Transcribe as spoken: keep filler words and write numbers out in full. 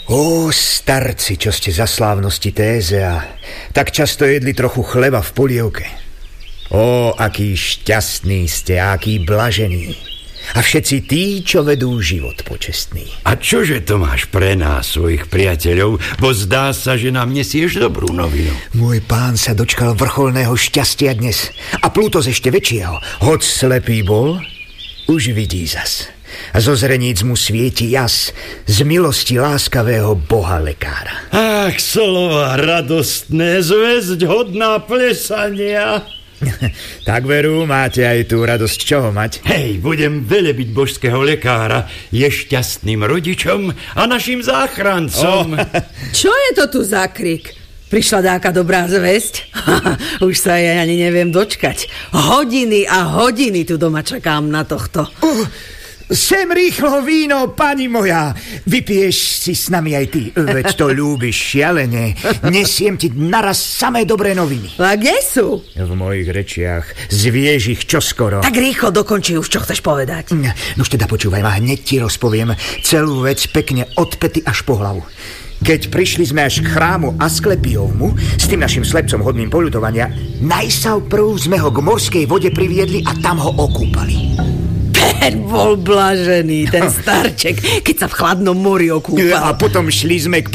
Ó, starci, čo ste za slávnosti Tézea, tak často jedli trochu chleba v polievke. Ó, aký šťastný ste, aký blažený. A všetci tí, čo vedú život počestný. A čože to máš pre nás, svojich priateľov? Bo zdá sa, že nám nesieš dobrú novinu. Môj pán sa dočkal vrcholného šťastia dnes. A Plutos ešte väčšieho. Hoď slepý bol, už vidí zas. A zo zreníc mu svieti jas z milosti láskavého boha lekára. Ach, slova radostné, zväzť hodná plesania. Tak veru, máte aj tú radosť čoho mať? Hej, budem velebiť božského lekára, je šťastným rodičom a našim záchrancom. Oh. Čo je to tu za krik? Prišla dáka dobrá zvesť? Už sa ja ani neviem dočkať. Hodiny a hodiny tu doma čakám na tohto. Uh. Sem rýchlo víno, pani moja. Vypiješ si s nami aj ty, veď to ľúbiš šialene. Nesiem ti naraz samé dobré noviny. A kde sú? V mojich rečiach. Zvieš ich čoskoro. Tak rýchlo dokonči už, čo chceš povedať. No už teda počúvaj ma, hneď ti rozpoviem celú vec pekne od pety až po hlavu. Keď prišli sme až k chrámu Asklepiovmu s tým našim slepcom hodným poľutovania, najsav prv sme ho k morskej vode priviedli a tam ho okúpali. Ten bol blažený, ten starček, keď sa v chladnom mori okúpal. A potom šli sme k